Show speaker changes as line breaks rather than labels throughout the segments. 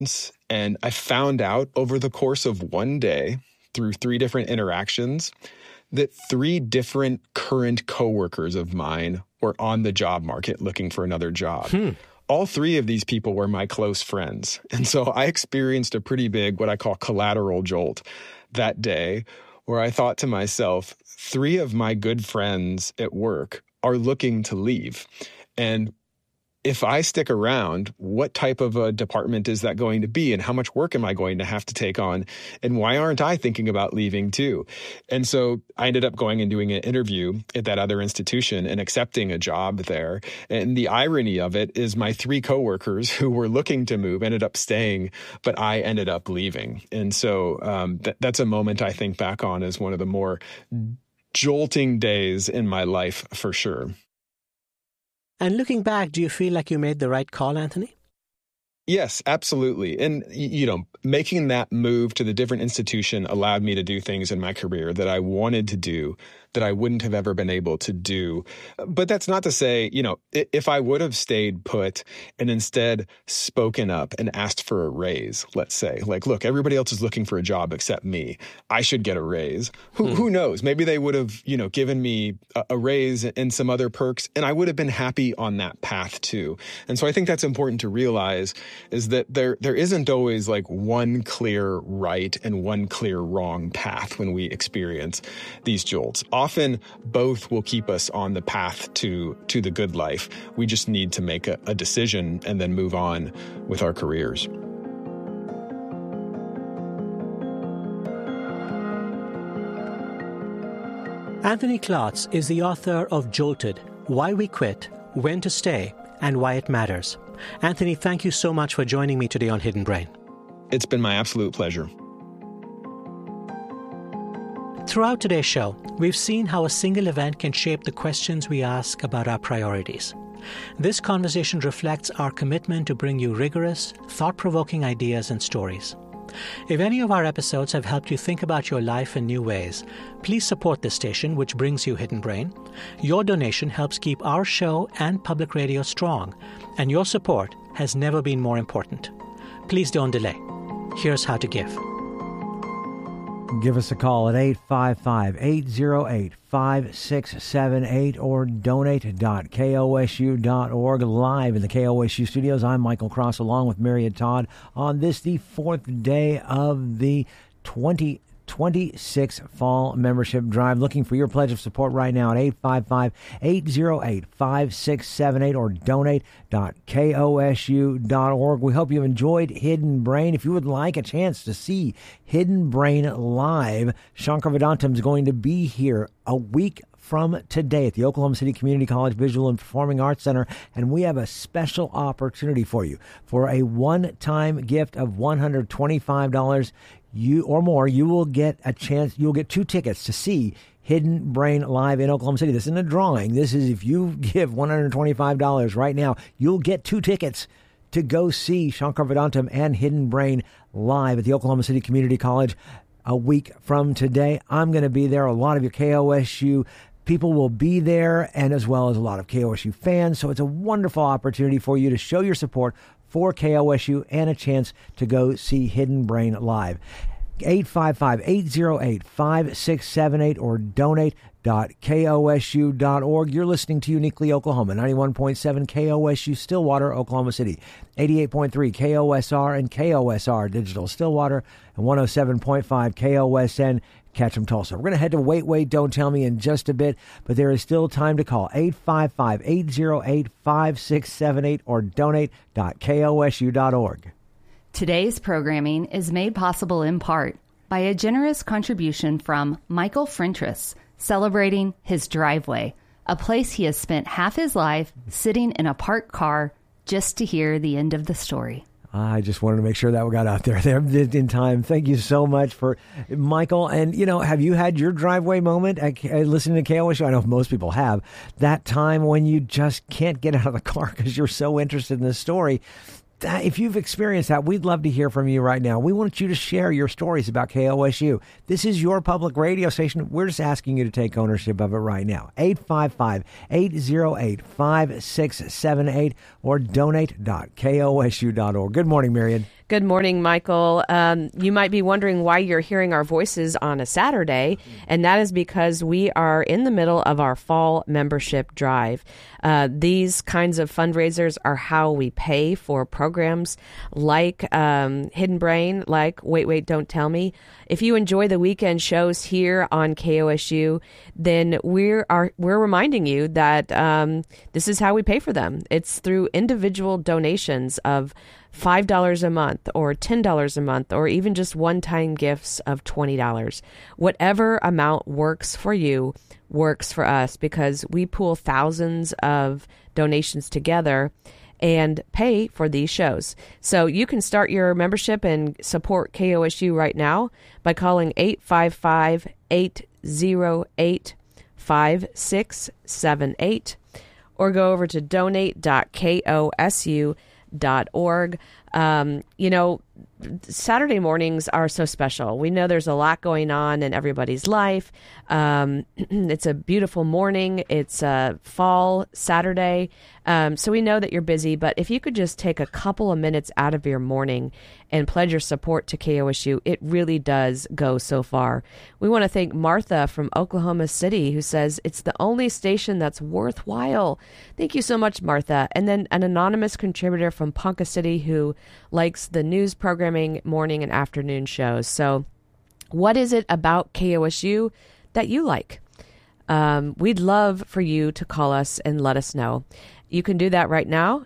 And I found out over the course of one day, through 3 different interactions, that 3 different current coworkers of mine were on the job market looking for another job. All 3 of these people were my close friends. And so I experienced a pretty big, what I call collateral jolt that day, where I thought to myself, 3 of my good friends at work are looking to leave. And if I stick around, what type of a department is that going to be? And how much work am I going to have to take on? And why aren't I thinking about leaving too? And so I ended up going and doing an interview at that other institution and accepting a job there. And the irony of it is my 3 coworkers who were looking to move ended up staying, but I ended up leaving. And so that's a moment I think back on as one of the more jolting days in my life for sure.
And looking back, do you feel like you made the right call, Anthony?
Yes, absolutely. And, making that move to the different institution allowed me to do things in my career that I wanted to do that I wouldn't have ever been able to do. But that's not to say, if I would have stayed put and instead spoken up and asked for a raise, let's say, like, look, everybody else is looking for a job except me. I should get a raise. Who knows? Maybe they would have, given me a raise and some other perks, and I would have been happy on that path too. And so I think that's important to realize is that there isn't always like one clear right and one clear wrong path when we experience these jolts. Often both will keep us on the path to the good life. We just need to make a decision and then move on with our careers.
Anthony Klotz is the author of Jolted, Why We Quit, When to Stay, and Why It Matters. Anthony, thank you so much for joining me today on Hidden Brain.
It's been my absolute pleasure.
Throughout today's show, we've seen how a single event can shape the questions we ask about our priorities. This conversation reflects our commitment to bring you rigorous, thought-provoking ideas and stories. If any of our episodes have helped you think about your life in new ways, please support this station, which brings you Hidden Brain. Your donation helps keep our show and public radio strong, and your support has never been more important. Please don't delay. Here's how to give.
Give us a call at 855-808-5678 or donate.kosu.org. Live in the KOSU studios, I'm Michael Cross along with Myriad Todd on this, the 4th day of the 2026 Fall Membership Drive. Looking for your pledge of support right now at 855-808-5678 or donate.kosu.org. We hope you enjoyed Hidden Brain. If you would like a chance to see Hidden Brain live, Shankar Vedantam is going to be here a week from today at the Oklahoma City Community College Visual and Performing Arts Center, and we have a special opportunity for you. For a one-time gift of $125 or more, you will get a chance. You'll get 2 tickets to see Hidden Brain live in Oklahoma City. This isn't a drawing. This is if you give $125 right now, you'll get 2 tickets to go see Shankar Vedantam and Hidden Brain live at the Oklahoma City Community College a week from today. I'm going to be there. A lot of your KOSU people will be there, and as well as a lot of KOSU fans. So it's a wonderful opportunity for you to show your support for KOSU and a chance to go see Hidden Brain live. 855-808-5678 or donate.kosu.org. You're listening to Uniquely Oklahoma, 91.7 KOSU Stillwater, Oklahoma City, 88.3 KOSR and KOSR Digital Stillwater, and 107.5 KOSN Ketchum, Tulsa. We're going to head to Wait, Wait, Don't Tell Me in just a bit, but there is still time to call 855-808-5678 or donate.kosu.org.
Today's programming is made possible in part by a generous contribution from Michael Frentress, celebrating his driveway, a place he has spent half his life sitting in a parked car just to hear the end of the story.
I just wanted to make sure that we got out there in time. Thank you so much for Michael. And, have you had your driveway moment listening to KOSU? I know most people have. That time when you just can't get out of the car because you're so interested in the story. If you've experienced that, we'd love to hear from you right now. We want you to share your stories about KOSU. This is your public radio station. We're just asking you to take ownership of it right now. 855-808-5678 or donate.kosu.org. Good morning, Myriad.
Good morning, Michael. You might be wondering why you're hearing our voices on a Saturday, and that is because we are in the middle of our fall membership drive. These kinds of fundraisers are how we pay for programs like Hidden Brain, like Wait, Don't Tell Me. If you enjoy the weekend shows here on KOSU, then we're reminding you that this is how we pay for them. It's through individual donations of $5 a month or $10 a month, or even just one-time gifts of $20. Whatever amount works for you works for us, because we pool thousands of donations together and pay for these shows. So you can start your membership and support KOSU right now by calling 855-808-5678 or go over to donate.kosu.org. Saturday mornings are so special. We know there's a lot going on in everybody's life. It's a beautiful morning. It's a fall Saturday. So we know that you're busy, but if you could just take a couple of minutes out of your morning and pledge your support to KOSU, it really does go so far. We want to thank Martha from Oklahoma City, who says it's the only station that's worthwhile. Thank you so much, Martha. And then an anonymous contributor from Ponca City who likes the news programming, morning and afternoon shows. So what is it about KOSU that you like? We'd love for you to call us and let us know. You can do that right now,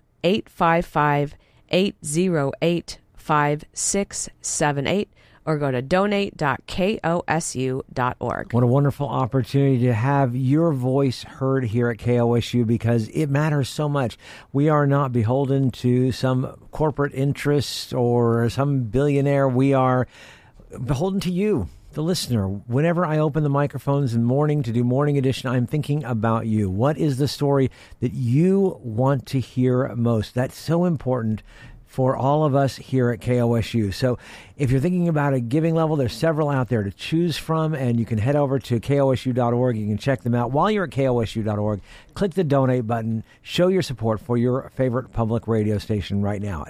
855-808-5678, or go to donate.kosu.org.
What a wonderful opportunity to have your voice heard here at KOSU, because it matters so much. We are not beholden to some corporate interest or some billionaire. We are beholden to you, the listener. Whenever I open the microphones in the morning to do Morning Edition, I'm thinking about you. What is the story that you want to hear most? That's so important for all of us here at KOSU. So if you're thinking about a giving level, there's several out there to choose from, and you can head over to kosu.org. You can check them out. While you're at kosu.org, click the donate button. Show your support for your favorite public radio station right now at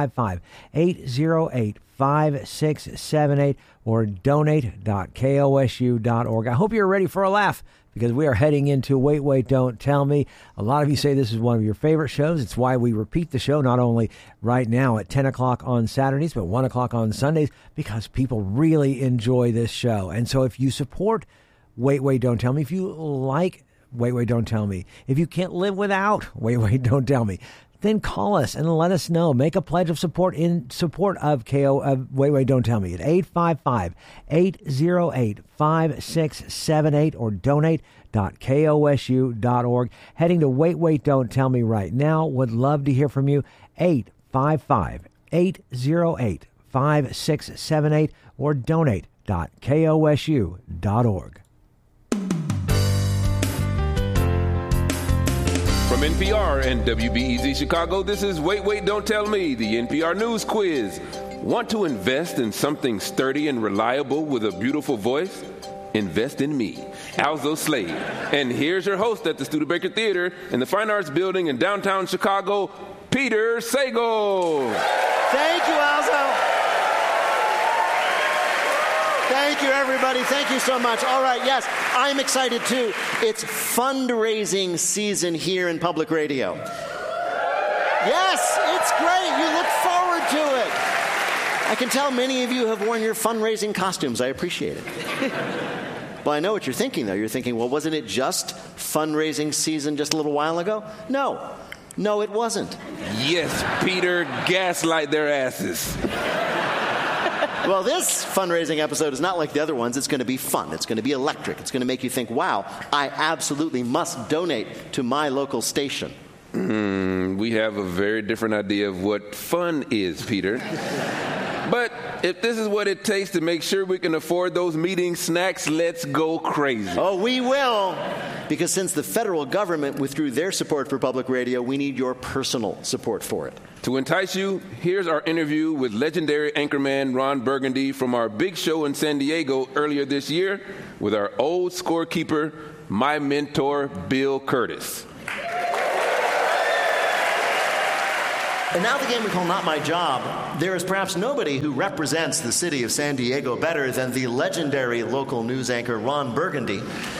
855-808-5678 or donate.kosu.org. I hope you're ready for a laugh, because we are heading into Wait, Don't Tell Me. A lot of you say this is one of your favorite shows. It's why we repeat the show not only right now at 10 o'clock on Saturdays, but 1 o'clock on Sundays, because people really enjoy this show. And so if you support Wait, Don't Tell Me, if you like Wait, Don't Tell Me, if you can't live without Wait, Don't Tell Me, then call us and let us know. Make a pledge of support in support of Wait, Don't Tell Me at 855-808-5678 or donate.kosu.org. Heading to Wait, Don't Tell Me right now. Would love to hear from you. 855-808-5678 or donate.kosu.org.
From NPR and WBEZ Chicago, this is Wait, Don't Tell Me, the NPR News Quiz. Want to invest in something sturdy and reliable with a beautiful voice? Invest in me, Alzo Slade. And here's your host at the Studebaker Theater in the Fine Arts Building in downtown Chicago, Peter Sagal.
Thank you, Alzo. Thank you, everybody. Thank you so much. All right, yes, I'm excited, too. It's fundraising season here in public radio. Yes, it's great. You look forward to it. I can tell many of you have worn your fundraising costumes. I appreciate it. Well, I know what you're thinking, though. You're thinking, well, wasn't it just fundraising season just a little while ago? No, it wasn't.
Yes, Peter, gaslight their asses.
Well, this fundraising episode is not like the other ones. It's going to be fun. It's going to be electric. It's going to make you think, wow, I absolutely must donate to my local station.
We have a very different idea of what fun is, Peter. But if this is what it takes to make sure we can afford those meeting snacks, let's go crazy.
Oh, we will. Because since the federal government withdrew their support for public radio, we need your personal support for it.
To entice you, here's our interview with legendary anchorman Ron Burgundy from our big show in San Diego earlier this year with our old scorekeeper, my mentor, Bill Curtis.
And now the game we call Not My Job. There is perhaps nobody who represents the city of San Diego better than the legendary local news anchor Ron Burgundy.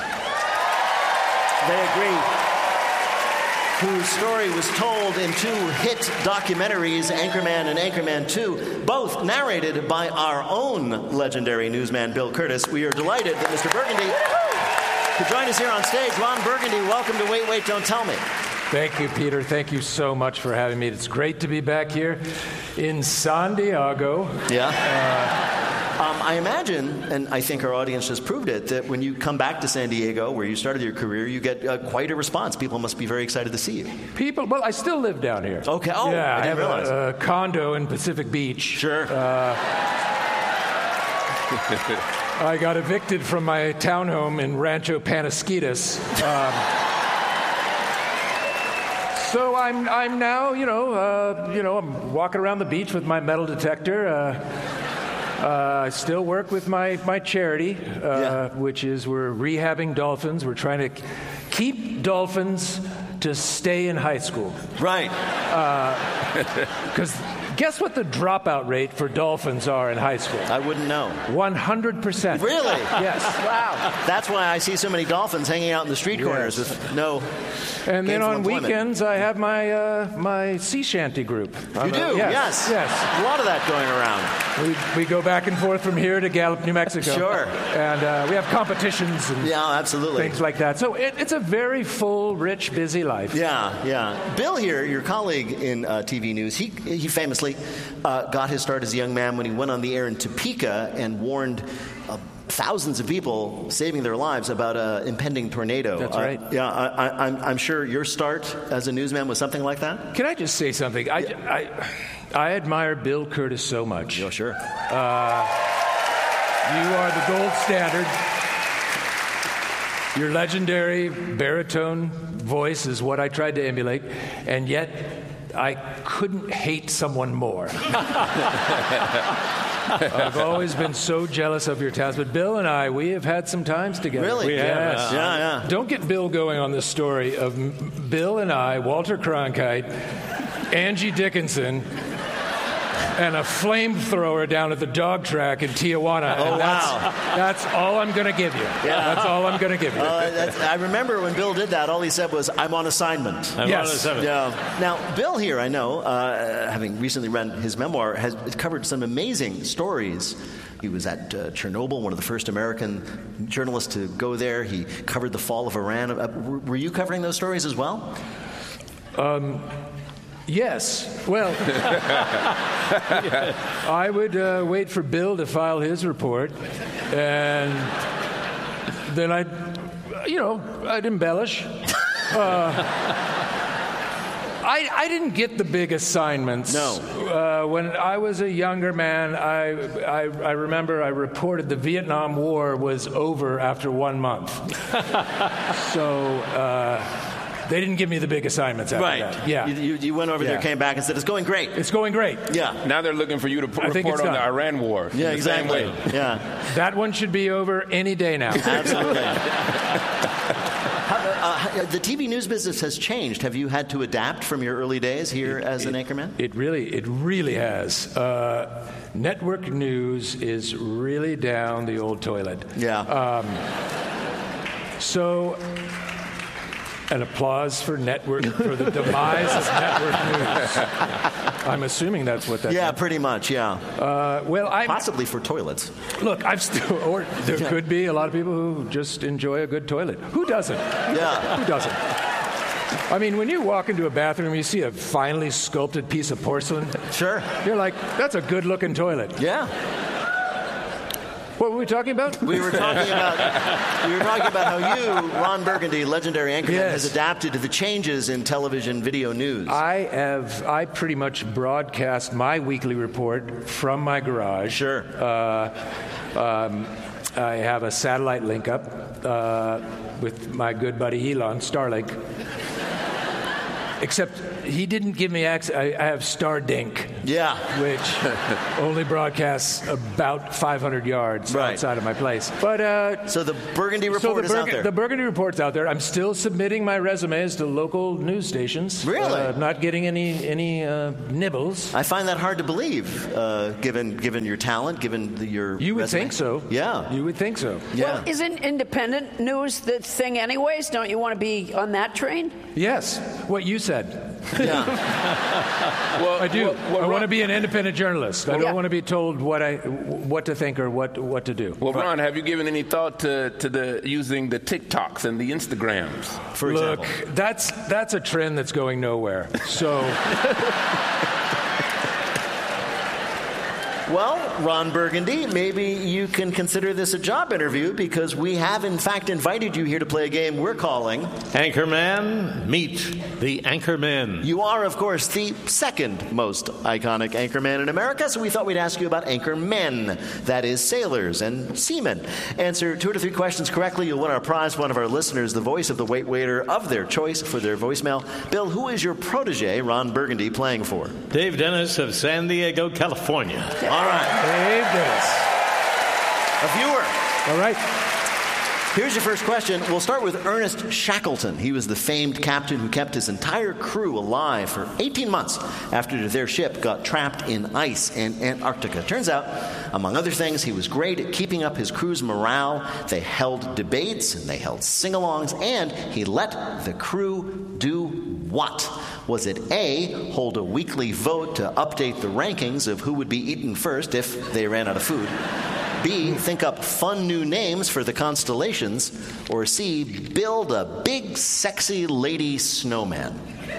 They agree. Whose story was told in 2 hit documentaries, Anchorman and Anchorman 2, both narrated by our own legendary newsman, Bill Curtis. We are delighted that Mr. Burgundy could join us here on stage. Ron Burgundy, welcome to Wait, Wait, Don't Tell Me.
Thank you, Peter. Thank you so much for having me. It's great to be back here in San Diego.
Yeah. I imagine, and I think our audience has proved it, that when you come back to San Diego, where you started your career, you get quite a response. People must be very excited to see you.
Well, I still live down here.
Okay. Oh,
yeah,
I didn't realize.
have a condo in Pacific Beach.
Sure.
I got evicted from my townhome in Rancho Panasquitas. So I'm now, I'm walking around the beach with my metal detector. I still work with my charity, which is we're rehabbing dolphins. We're trying to keep dolphins to stay in high school.
Right.
Because guess what the dropout rate for dolphins are in high school?
I wouldn't know.
100%.
Really?
Yes.
Wow. That's why I see so many dolphins hanging out in the street corners with no.
And then on
employment.
weekends, I have my sea shanty group.
You do? Yes. A lot of that going around.
We go back and forth from here to Gallup, New Mexico.
Sure.
And we have competitions and
absolutely.
things like that. So it's a very full, rich, busy life.
Yeah. Bill here, your colleague in TV news, he famously got his start as a young man when he went on the air in Topeka and warned thousands of people, saving their lives, about an impending tornado.
That's right.
I'm sure your start as a newsman was something like that?
Can I just say something? I admire Bill Curtis so much.
Oh, sure.
You are the gold standard. Your legendary baritone voice is what I tried to emulate, and yet I couldn't hate someone more. I've always been so jealous of your talents, but Bill and I, we have had some times together.
Really?
Yes.
Yeah.
Don't get Bill going on this story of Bill and I, Walter Cronkite, Angie Dickinson, and a flamethrower down at the dog track in Tijuana.
Oh,
wow. That's all I'm going to give you.
Yeah.
That's all I'm going to give you.
I remember when Bill did that, all he said was, I'm on assignment.
Yes.
Yeah. Now, Bill here, I know, having recently read his memoir, has covered some amazing stories. He was at Chernobyl, one of the first American journalists to go there. He covered the fall of Iran. Were you covering those stories as well?
Yes. Well, I would wait for Bill to file his report, and then I'd embellish. I didn't get the big assignments.
No.
When I was a younger man, I remember I reported the Vietnam War was over after 1 month. So they didn't give me the big assignments after that. Yeah.
You went over there, came back, and said, it's going great.
It's going great.
Yeah.
Now they're looking for you to report on the Iran war.
Yeah, exactly. Yeah.
That one should be over any day now.
Absolutely. The TV news business has changed. Have you had to adapt from your early days here as an anchorman?
It really has. Network news is really down the old toilet.
Yeah.
So, an applause for the demise of network news. I'm assuming that's what that.
Yeah, pretty much. Yeah. Possibly for toilets.
Look, or there could be a lot of people who just enjoy a good toilet. Who doesn't?
Yeah.
Who doesn't? I mean, when you walk into a bathroom, you see a finely sculpted piece of porcelain.
Sure.
You're like, that's a good-looking toilet.
Yeah.
What were we talking about?
We were talking about how you, Ron Burgundy, legendary anchorman, has adapted to the changes in television video news.
I pretty much broadcast my weekly report from my garage.
Sure.
I have a satellite link up with my good buddy Elon, Starlink. Except he didn't give me access. I have Stardink.
Yeah.
which only broadcasts about 500 yards outside of my place. But
so the Burgundy Report is out there.
The Burgundy Report's out there. I'm still submitting my resumes to local news stations.
Really?
Not getting any nibbles.
I find that hard to believe, given your talent, given your
You would
resume.
think so.
Yeah.
You would think so.
Yeah.
Well, isn't independent news the thing anyways? Don't you want to be on that train?
Yes, what you said.
Yeah.
I do. I want to be an independent journalist. I don't
Yeah.
want to be told what to think or what to do.
Well, Ron, have you given any thought to using the TikToks and the Instagrams?
For example.
Look, that's a trend that's going nowhere. So.
Well, Ron Burgundy, maybe you can consider this a job interview because we have, in fact, invited you here to play a game we're calling
Anchorman, meet the Anchorman.
You are, of course, the second most iconic anchorman in America, so we thought we'd ask you about anchormen, that is, sailors and seamen. Answer 2 to 3 questions correctly, you'll win our prize. One of our listeners, the voice of the wait waiter of their choice for their voicemail. Bill, who is your protege, Ron Burgundy, playing for?
Dave Dennis of San Diego, California.
All right.
Dave Dennis.
A viewer.
All right.
Here's your first question. We'll start with Ernest Shackleton. He was the famed captain who kept his entire crew alive for 18 months after their ship got trapped in ice in Antarctica. Turns out, among other things, he was great at keeping up his crew's morale. They held debates and they held sing-alongs, and he let the crew do what? Was it A, hold a weekly vote to update the rankings of who would be eaten first if they ran out of food? B, think up fun new names for the constellations? Or C, build a big, sexy lady snowman?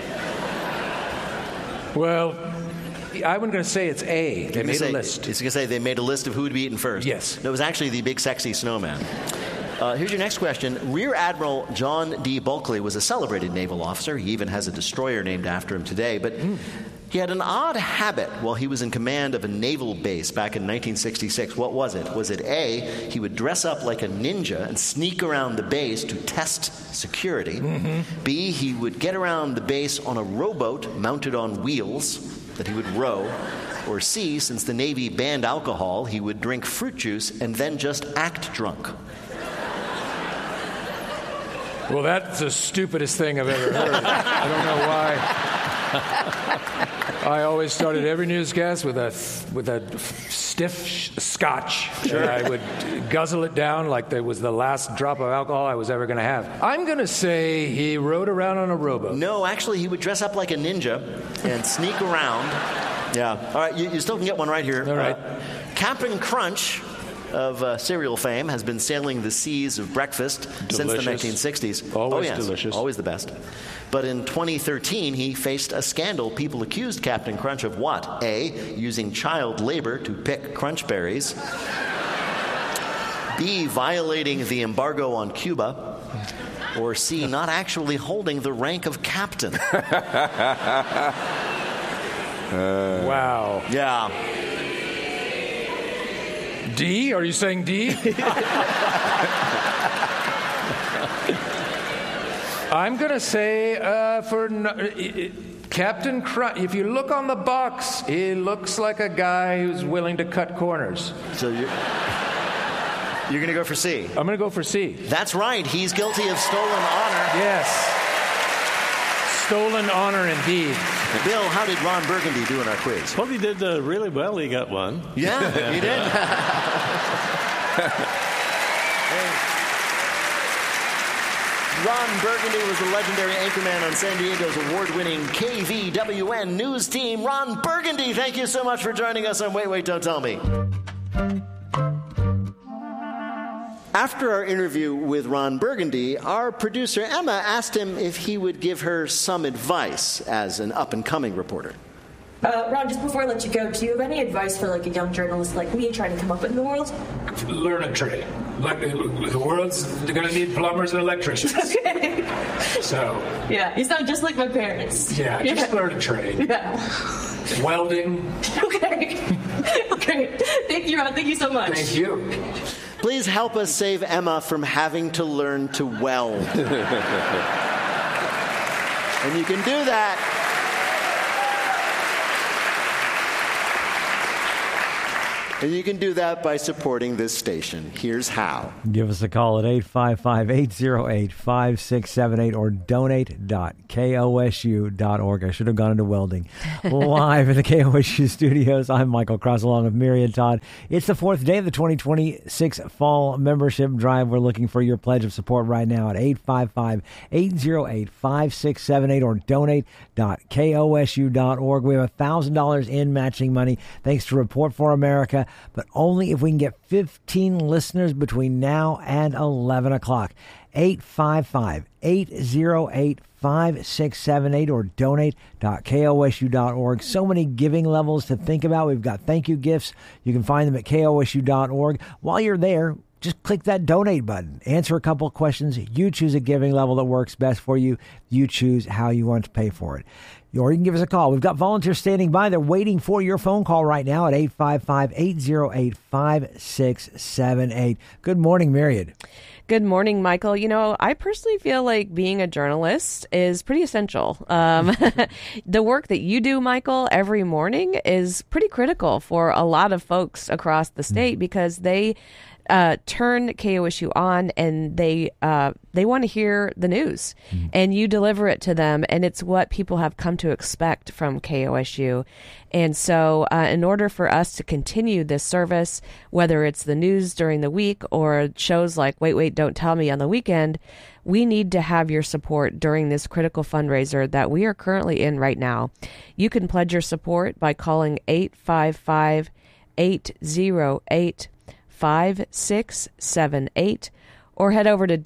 Well, I'm going to say it's A. They made a list.
It's going to say they made a list of who would be eaten first.
Yes.
No, it was actually the big, sexy snowman. Here's your next question. Rear Admiral John D. Bulkley was a celebrated naval officer. He even has a destroyer named after him today. But he had an odd habit while he was in command of a naval base back in 1966. What was it? Was it A, he would dress up like a ninja and sneak around the base to test security? B, he would get around the base on a rowboat mounted on wheels that he would row? Or C, since the Navy banned alcohol, he would drink fruit juice and then just act drunk?
Well, that's the stupidest thing I've ever heard. I don't know why. I always started every newscast with a stiff scotch. Sure. I would guzzle it down like there was the last drop of alcohol I was ever going to have. I'm going to say he rode around on a rowboat.
No, actually, he would dress up like a ninja and sneak around. Yeah. All right, you still can get one right here.
All right.
Captain Crunch of cereal fame has been sailing the seas of breakfast since the 1960s.
Always delicious.
Always the best. But in 2013, he faced a scandal. People accused Captain Crunch of what? A, using child labor to pick crunch berries. B, violating the embargo on Cuba. Or C, not actually holding the rank of captain.
Wow.
Yeah.
D? Are you saying D? I'm going to say Captain Crunch. If you look on the box, he looks like a guy who's willing to cut corners.
So you're going to go for C?
I'm going to go for C.
That's right. He's guilty of stolen honor.
Yes. Stolen honor indeed.
Bill, how did Ron Burgundy do in our quiz?
Well, he did really well. He got one.
Yeah, he did. Ron Burgundy was the legendary anchorman on San Diego's award-winning KVWN news team. Ron Burgundy, thank you so much for joining us on Wait, Wait, Don't Tell Me. After our interview with Ron Burgundy, our producer Emma asked him if he would give her some advice as an up-and-coming reporter.
Ron, just before I let you go, do you have any advice for like a young journalist like me trying to come up in the world?
Learn a trade. Like the world's going to need plumbers and electricians.
Okay.
So.
Yeah, you sound just like my parents.
Yeah, just learn a trade.
Yeah.
Welding.
Okay. Okay. Thank you, Ron. Thank you so much.
Thank you.
Please help us save Emma from having to learn to weld. And you can do that And you can do that by supporting this station. Here's how.
Give us a call at 855-808-5678 or donate.kosu.org. I should have gone into welding. Live in the KOSU studios, I'm Michael Cross along with Myriad Todd. It's the fourth day of the 2026 Fall Membership Drive. We're looking for your pledge of support right now at 855-808-5678 or donate.kosu.org. We have $1,000 in matching money thanks to Report for America, but only if we can get 15 listeners between now and 11 o'clock. 855-808-5678 or donate.kosu.org. So many giving levels to think about. We've got thank you gifts. You can find them at kosu.org. While you're there, just click that donate button. Answer a couple of questions. You choose a giving level that works best for you. You choose how you want to pay for it. Or you can give us a call. We've got volunteers standing by. They're waiting for your phone call right now at 855-808-5678. Good morning, Myriad.
Good morning, Michael. You know, I personally feel like being a journalist is pretty essential. The work that you do, Michael, every morning is pretty critical for a lot of folks across the state because they turn KOSU on and they want to hear the news and you deliver it to them, and it's what people have come to expect from KOSU. And so in order for us to continue this service, whether it's the news during the week or shows like Wait, Don't Tell Me on the weekend, we need to have your support during this critical fundraiser that we are currently in right now. You can pledge your support by calling 855-808-5678 or head over to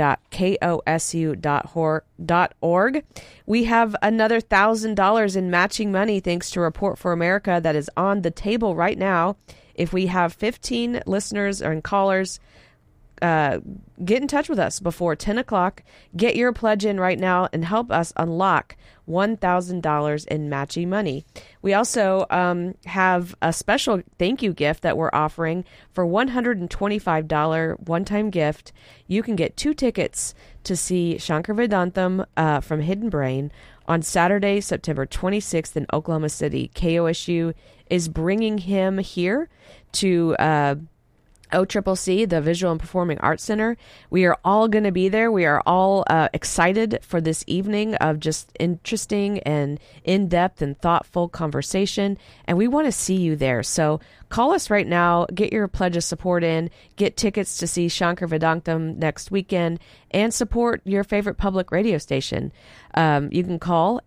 donate.kosu.org. We have another $1,000 in matching money thanks to Report for America that is on the table right now. If we have 15 listeners and callers, get in touch with us before 10 o'clock. Get your pledge in right now and help us unlock $1,000 in matching money. We also have a special thank you gift that we're offering for $125 one-time gift. You can get 2 tickets to see Shankar Vedantam from Hidden Brain on Saturday, September 26th in Oklahoma City. KOSU is bringing him here to OCCC, the Visual and Performing Arts Center. We are all going to be there. We are all excited for this evening of just interesting and in-depth and thoughtful conversation, and we want to see you there. So call us right now, get your pledge of support in, get tickets to see Shankar Vedantam next weekend, and support your favorite public radio station. You can call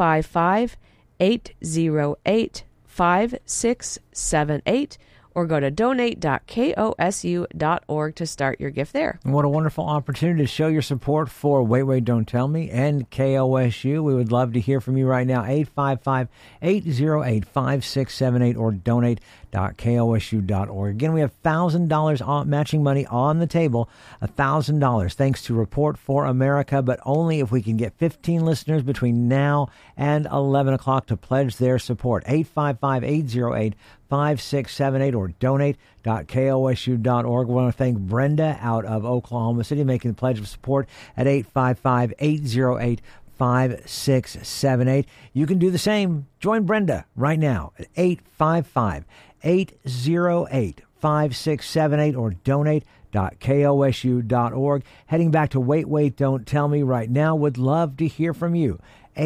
855-808-5678 or go to donate.kosu.org to start your gift there.
What a wonderful opportunity to show your support for Wait, Don't Tell Me and KOSU. We would love to hear from you right now. 855-808-5678 or donate.kosu.org. Again, we have $1,000 matching money on the table, $1,000 thanks to Report for America, but only if we can get 15 listeners between now and 11 o'clock to pledge their support. 855-808-5678 or donate.kosu.org. We want to thank Brenda out of Oklahoma City making the pledge of support at 855-808-5678. You can do the same. Join Brenda right now at 855-808-5678 or donate.kosu.org. Heading back to Wait, Don't Tell Me right now. Would love to hear from you.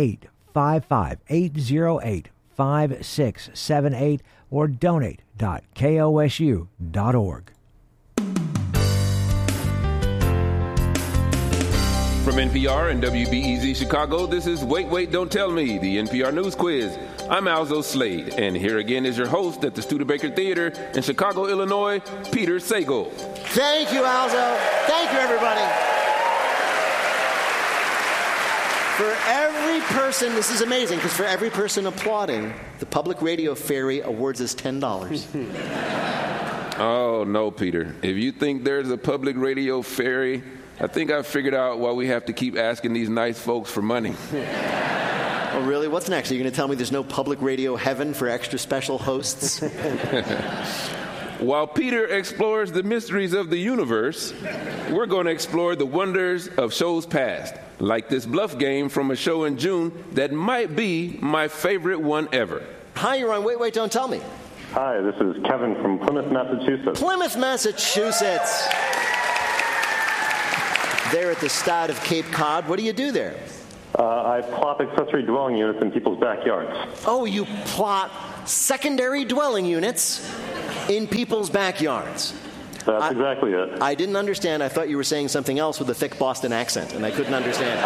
855-808-5678 or donate.kosu.org.
From NPR and WBEZ Chicago, this is Wait, Don't Tell Me, the NPR News Quiz. I'm Alzo Slade, and here again is your host at the Studebaker Theater in Chicago, Illinois, Peter Sagal.
Thank you, Alzo. Thank you, everybody. For every person, this is amazing, because for every person applauding, the Public Radio Fairy awards us $10.
Oh, no, Peter. If you think there's a Public Radio Fairy, I think I've figured out why we have to keep asking these nice folks for money.
Oh, really? What's next? Are you going to tell me there's no Public Radio Heaven for extra special hosts?
While Peter explores the mysteries of the universe, we're going to explore the wonders of shows past, like this bluff game from a show in June that might be my favorite one ever.
Hi, you're on Wait, Don't Tell Me.
Hi, this is Kevin from Plymouth, Massachusetts.
Plymouth, Massachusetts. There at the Stad of Cape Cod. What do you do there?
I plot accessory dwelling units in people's backyards.
Oh, you plot secondary dwelling units in people's backyards.
That's exactly it.
I didn't understand. I thought you were saying something else with a thick Boston accent, and I couldn't understand.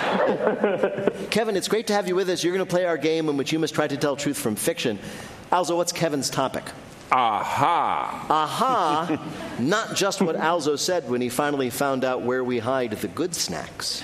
Kevin, it's great to have you with us. You're going to play our game in which you must try to tell truth from fiction. Alzo, what's Kevin's topic?
Aha.
Aha. Not just what Alzo said when he finally found out where we hide the good snacks.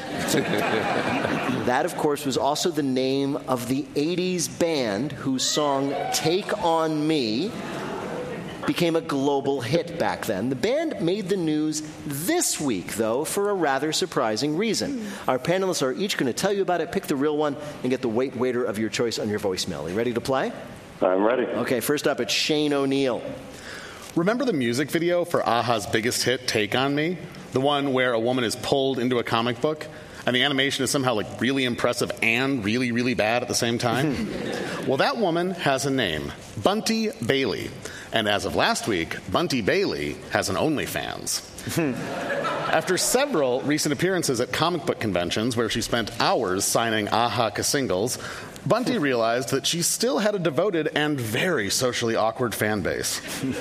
That, of course, was also the name of the 80s band whose song Take On Me became a global hit back then. The band made the news this week, though, for a rather surprising reason. Our panelists are each going to tell you about it, pick the real one, and get the waiter of your choice on your voicemail. Are you ready to play?
I'm ready.
Okay, first up, it's Shane O'Neill.
Remember the music video for Aha's biggest hit, Take On Me? The one where a woman is pulled into a comic book? And the animation is somehow like really impressive and really, really bad at the same time? Well, that woman has a name, Bunty Bailey. And as of last week, Bunty Bailey has an OnlyFans. After several recent appearances at comic book conventions where she spent hours signing Aha singles, Bunty realized that she still had a devoted and very socially awkward fan base.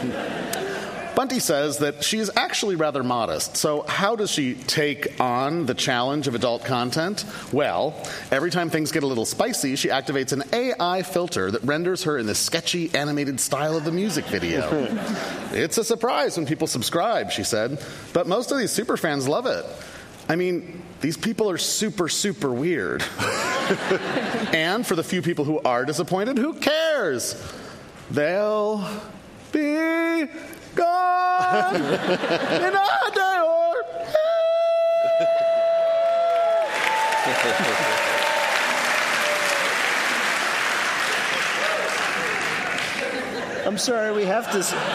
Bunty says that she is actually rather modest. So how does she take on the challenge of adult content? Well, every time things get a little spicy, she activates an AI filter that renders her in the sketchy, animated style of the music video. It's a surprise when people subscribe, she said. But most of these superfans love it. I mean, these people are super, super weird. And for the few people who are disappointed, who cares? They'll be gone in a day or
I'm sorry, we have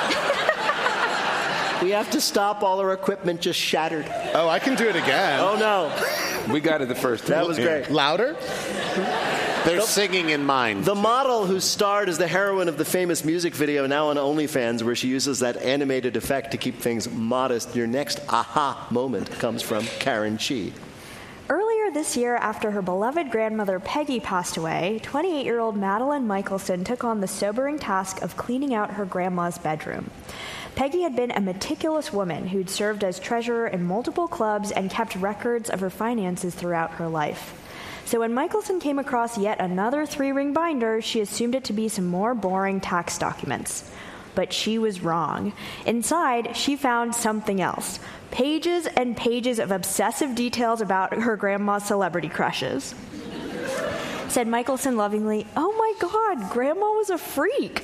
to stop. All our equipment just shattered.
Oh, I can do it again.
Oh, no.
We got it the first time.
That was great.
Louder?
They're singing in mind.
The model who starred as the heroine of the famous music video now on OnlyFans, where she uses that animated effect to keep things modest. Your next aha moment comes from Karen Chi.
Earlier this year, after her beloved grandmother Peggy passed away, 28-year-old Madeline Michelson took on the sobering task of cleaning out her grandma's bedroom. Peggy had been a meticulous woman who'd served as treasurer in multiple clubs and kept records of her finances throughout her life. So when Michelson came across yet another 3-ring binder, she assumed it to be some more boring tax documents. But she was wrong. Inside, she found something else. Pages and pages of obsessive details about her grandma's celebrity crushes. Said Michelson lovingly, "Oh my God, Grandma was a freak."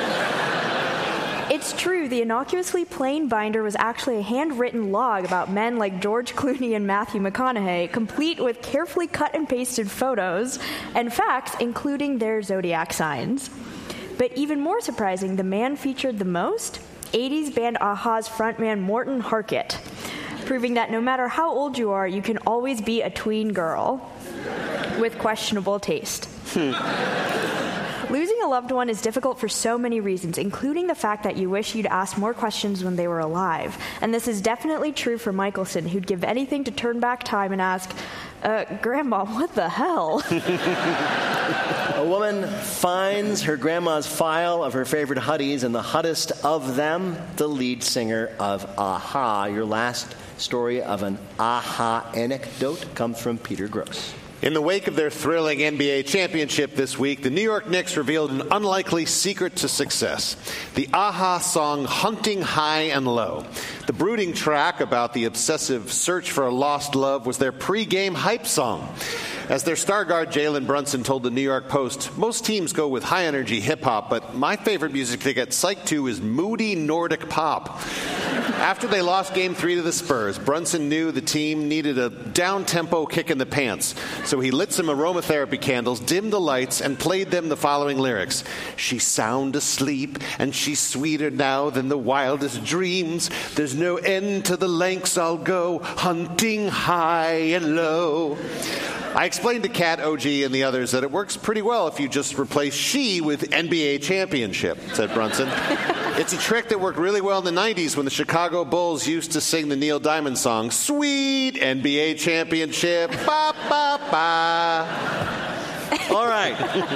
It's true, the innocuously plain binder was actually a handwritten log about men like George Clooney and Matthew McConaughey, complete with carefully cut and pasted photos and facts, including their zodiac signs. But even more surprising, the man featured the most? 80s band Aha's frontman Morten Harket, proving that no matter how old you are, you can always be a tween girl with questionable taste. Losing a loved one is difficult for so many reasons, including the fact that you wish you'd asked more questions when they were alive. And this is definitely true for Michelson, who'd give anything to turn back time and ask, Grandma, what the hell?
A woman finds her grandma's file of her favorite huddies, and the hottest of them, the lead singer of Aha. Your last story of an Aha anecdote comes from Peter Gross.
In the wake of their thrilling NBA championship this week, the New York Knicks revealed an unlikely secret to success. The Aha song Hunting High and Low. The brooding track about the obsessive search for a lost love was their pre-game hype song. As their star guard Jalen Brunson told the New York Post, most teams go with high-energy hip-hop, but my favorite music to get psyched to is moody Nordic pop. After they lost Game 3 to the Spurs, Brunson knew the team needed a down-tempo kick in the pants, so he lit some aromatherapy candles, dimmed the lights, and played them the following lyrics. She's sound asleep, and she's sweeter now than the wildest dreams. There's no end to the lengths I'll go, hunting high and low. I explained to Kat, OG, and the others that it works pretty well if you just replace she with NBA championship, said Brunson. It's a trick that worked really well in the 90s when the Chicago Bulls used to sing the Neil Diamond song, Sweet NBA Championship, ba, ba, ba.
All right.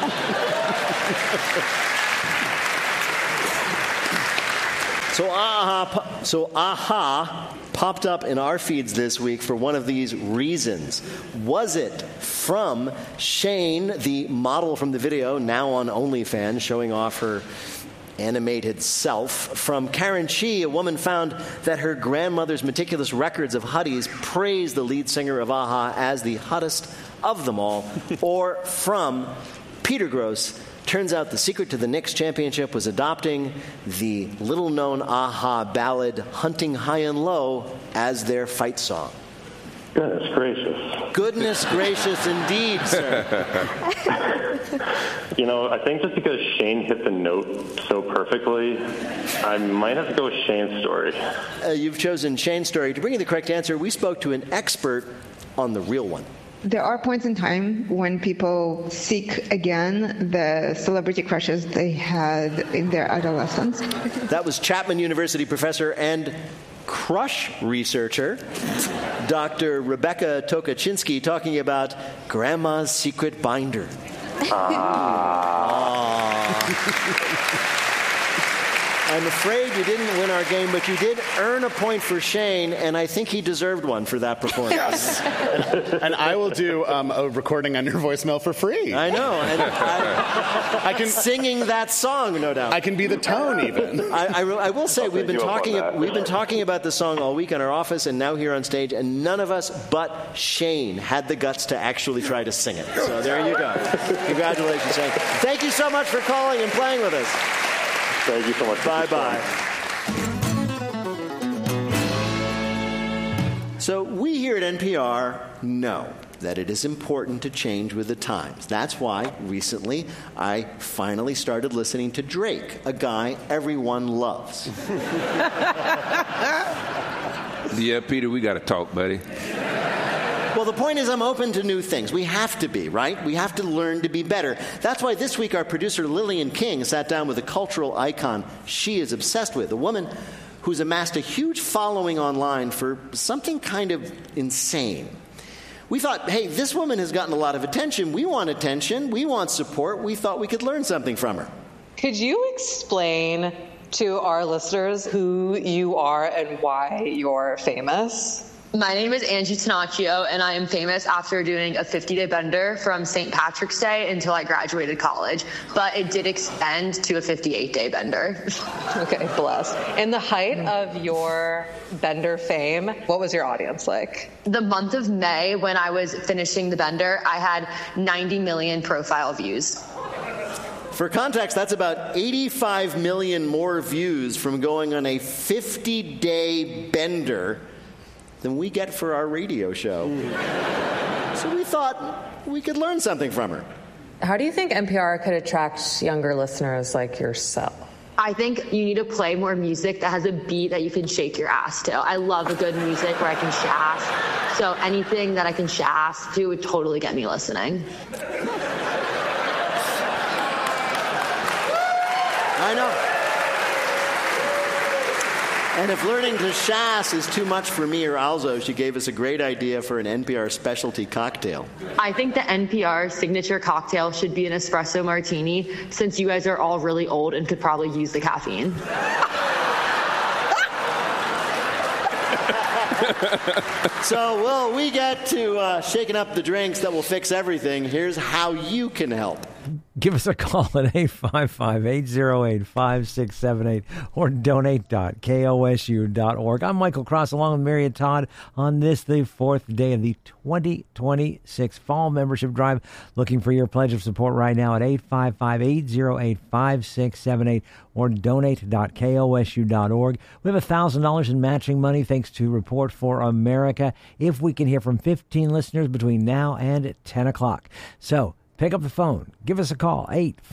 So AHA popped up in our feeds this week for one of these reasons. Was it from Shane, the model from the video, now on OnlyFans, showing off her animated self? From Karen Chi, a woman found that her grandmother's meticulous records of hotties praised the lead singer of AHA as the hottest of them all? Or from Peter Gross, turns out the secret to the Knicks championship was adopting the little-known AHA ballad Hunting High and Low as their fight song.
Goodness gracious.
Goodness gracious indeed, sir.
I think just because Shane hit the note so perfectly, I might have to go with Shane's story.
You've chosen Shane's story. To bring you the correct answer, we spoke to an expert on the real one.
There are points in time when people seek again the celebrity crushes they had in their adolescence.
That was Chapman University professor and crush researcher, Dr. Rebecca Tokaczynski, talking about Grandma's secret binder. I'm afraid you didn't win our game, but you did earn a point for Shane, and I think he deserved one for that performance.
Yes. And I will do a recording on your voicemail for free.
I know. And I can singing that song, no doubt.
I can be the tone, even.
I will say we've been talking about the song all week in our office and now here on stage, and none of us but Shane had the guts to actually try to sing it. So there you go. Congratulations, Shane. Thank you so much for calling and playing with us.
Thank you so much.
Bye-bye. So we here at NPR know that it is important to change with the times. That's why recently I finally started listening to Drake, a guy everyone loves.
Yeah, Peter, we got to talk, buddy.
Well, the point is I'm open to new things. We have to be, right? We have to learn to be better. That's why this week our producer Lillian King sat down with a cultural icon she is obsessed with, a woman who's amassed a huge following online for something kind of insane. We thought, hey, this woman has gotten a lot of attention. We want attention. We want support. We thought we could learn something from her.
Could you explain to our listeners who you are and why you're famous?
My name is Angie Tanacchio, and I am famous after doing a 50-day bender from St. Patrick's Day until I graduated college. But it did extend to a 58-day bender.
Okay, bless. In the height of your bender fame, what was your audience like?
The month of May, when I was finishing the bender, I had 90 million profile views.
For context, that's about 85 million more views from going on a 50-day bender than we get for our radio show. So we thought we could learn something from her.
How do you think NPR could attract younger listeners like yourself?
I think you need to play more music that has a beat that you can shake your ass to. I love a good music where I can shaft. So anything that I can shaft to would totally get me listening.
I know. And if learning to shass is too much for me or Alzo, she gave us a great idea for an NPR specialty cocktail.
I think the NPR signature cocktail should be an espresso martini, since you guys are all really old and could probably use the caffeine.
So, well, we get to shaking up the drinks that will fix everything. Here's how you can help.
Give us a call at 855-808-5678 or donate.kosu.org. I'm Michael Cross along with Mary and Todd on this, the fourth day of the 2026 Fall Membership Drive. Looking for your pledge of support right now at 855-808-5678 or donate.kosu.org. We have $1,000 in matching money thanks to Report for America if we can hear from 15 listeners between now and 10 o'clock. So, Pick up the phone. Give us a call,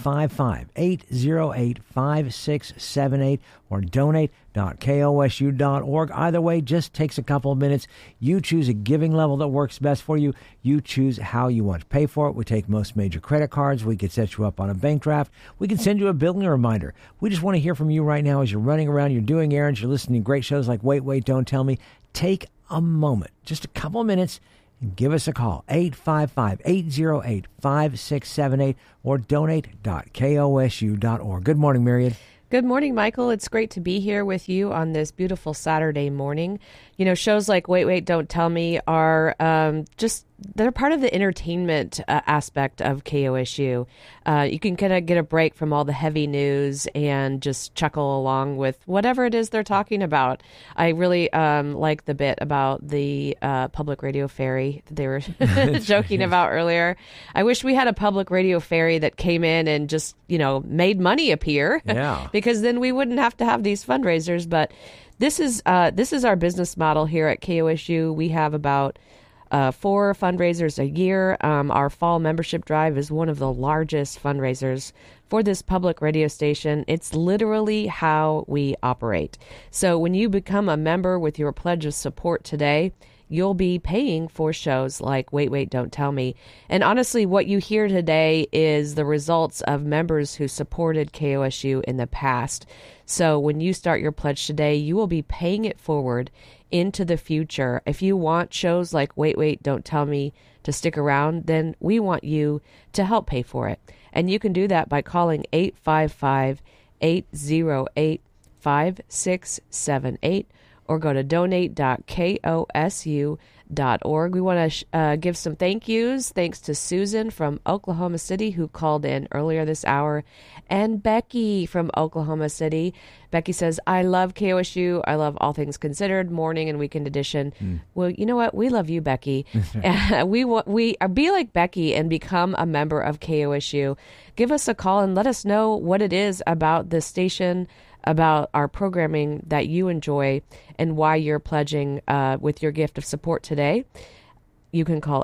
855-808-5678, or donate.kosu.org. Either way, just takes a couple of minutes. You choose a giving level that works best for you. You choose how you want to pay for it. We take most major credit cards. We can set you up on a bank draft. We can send you a billing reminder. We just want to hear from you right now as you're running around, you're doing errands, you're listening to great shows like Wait, Wait, Don't Tell Me. Take a moment, just a couple of minutes, and give us a call, 855-808-5678, or donate.kosu.org. Good morning, Myriad.
Good morning, Michael. It's great to be here with you on this beautiful Saturday morning. You know, shows like Wait, Wait, Don't Tell Me are they're part of the entertainment aspect of KOSU. You can kind of get a break from all the heavy news and just chuckle along with whatever it is they're talking about. I really like the bit about the public radio ferry that they were joking about earlier. I wish we had a public radio ferry that came in and just, made money appear.
Yeah.
Because then we wouldn't have to have these fundraisers. But this is our business model here at KOSU. We have about 4 fundraisers a year. Our fall membership drive is one of the largest fundraisers for this public radio station. It's literally how we operate. So when you become a member with your pledge of support today, you'll be paying for shows like Wait, Wait, Don't Tell Me. And honestly, what you hear today is the results of members who supported KOSU in the past. So when you start your pledge today, you will be paying it forward into the future. If you want shows like Wait, Wait, Don't Tell Me to stick around, then we want you to help pay for it. And you can do that by calling 855-808-5678 or go to donate.kosu.org. We want to give some thank yous. Thanks to Susan from Oklahoma City, who called in earlier this hour, and Becky from Oklahoma City. Becky says, I love KOSU. I love All Things Considered, morning and weekend edition. Well, you know what? We love you, Becky. We be like Becky and become a member of KOSU. Give us a call and let us know what it is about the station, about our programming that you enjoy, and why you're pledging with your gift of support today. You can call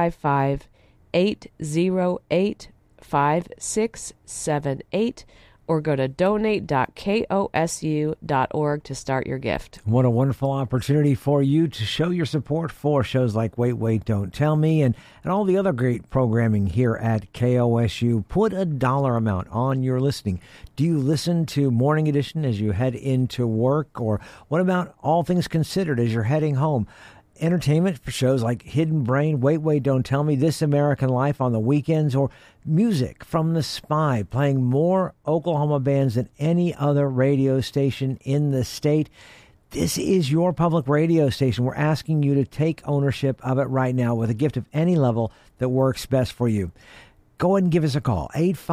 855-808-5678 or go to donate.kosu.org to start your gift.
What a wonderful opportunity for you to show your support for shows like Wait, Wait, Don't Tell Me and all the other great programming here at KOSU. Put a dollar amount on your listening. Do you listen to Morning Edition as you head into work? Or what about All Things Considered as you're heading home? Entertainment for shows like Hidden Brain, Wait, Wait, Don't Tell Me, This American Life on the weekends, or music from The Spy, playing more Oklahoma bands than any other radio station in the state. This is your public radio station. We're asking you to take ownership of it right now with a gift of any level that works best for you. Go ahead and give us a call,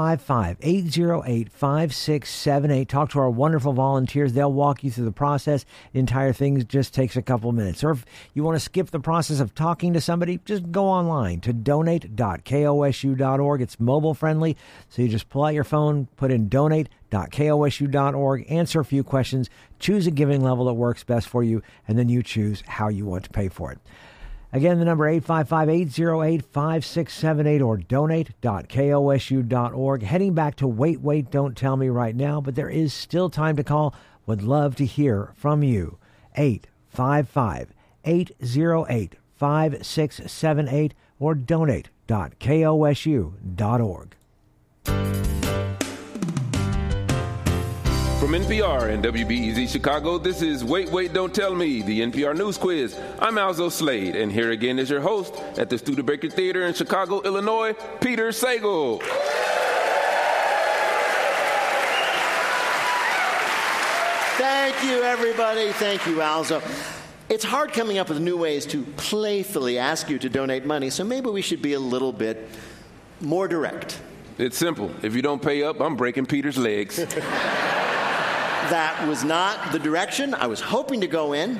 855-808-5678. Talk to our wonderful volunteers. They'll walk you through the process. The entire thing just takes a couple of minutes. Or if you want to skip the process of talking to somebody, just go online to donate.kosu.org. It's mobile friendly, so you just pull out your phone, put in donate.kosu.org, answer a few questions, choose a giving level that works best for you, and then you choose how you want to pay for it. Again, the number 855-808-5678 or donate.kosu.org. Heading back to Wait, Wait, Don't Tell Me right now, but there is still time to call. Would love to hear from you. 855-808-5678 or donate.kosu.org.
From NPR and WBEZ Chicago, this is Wait, Wait, Don't Tell Me, the NPR News Quiz. I'm Alzo Slade, and here again is your host at the Studebaker Theater in Chicago, Illinois, Peter Sagal.
Thank you, everybody. Thank you, Alzo. It's hard coming up with new ways to playfully ask you to donate money, so maybe we should be a little bit more direct.
It's simple. If you don't pay up, I'm breaking Peter's legs.
That was not the direction I was hoping to go in.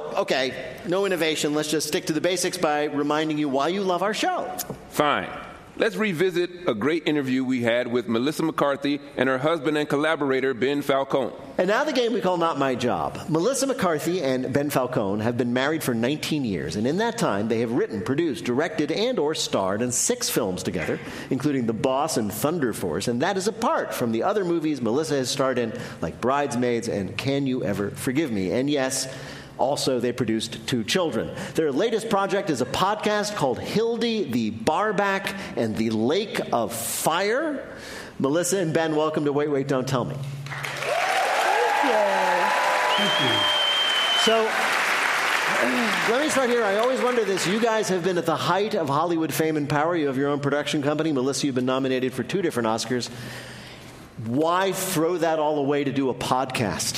Okay, no innovation. Let's just stick to the basics by reminding you why you love our show.
Fine. let's revisit a great interview we had with Melissa McCarthy and her husband and collaborator, Ben Falcone.
And now the game we call Not My Job. Melissa McCarthy and Ben Falcone have been married for 19 years, and in that time they have written, produced, directed, and or starred in 6 films together, including The Boss and Thunder Force, and that is apart from the other movies Melissa has starred in, like Bridesmaids and Can You Ever Forgive Me? And yes, also, they produced 2 children. Their latest project is a podcast called Hildy the Barback and the Lake of Fire. Melissa and Ben, welcome to Wait, Wait, Don't Tell Me.
Thank you.
So, let me start here. I always wonder this. You guys have been at the height of Hollywood fame and power. You have your own production company. Melissa, you've been nominated for 2 different Oscars. Why throw that all away to do a podcast?